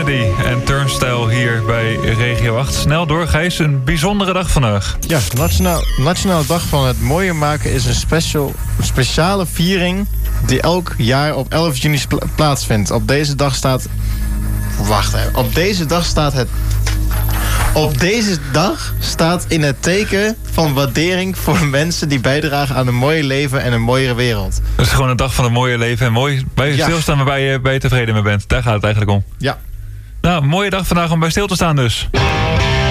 Kennedy en Turnstile hier bij Regio 8. Snel door, Gijs. Een bijzondere dag vandaag. Ja, Nationale Dag van het Mooier Maken is een speciale viering die elk jaar op 11 juni plaatsvindt. Op deze dag staat... Wacht even. Op deze dag staat in het teken van waardering voor mensen die bijdragen aan een mooier leven en een mooiere wereld. Dat is gewoon een dag van het mooie leven en mooi bij je stilstaan waarbij je tevreden mee bent. Daar gaat het eigenlijk om. Ja. Nou, een mooie dag vandaag om bij stil te staan dus.